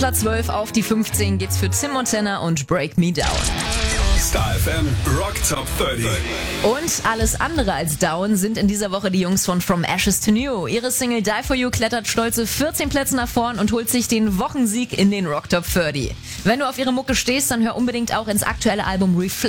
Platz 12 auf die 15 geht's für Tim Montana und Break Me Down. Star FM Rock Top 30. Und alles andere als down sind in dieser Woche die Jungs von From Ashes to New. Ihre Single Die For You klettert stolze 14 Plätze nach vorn und holt sich den Wochensieg in den Rock Top 30. Wenn du auf ihre Mucke stehst, dann hör unbedingt auch ins aktuelle Album Reflect.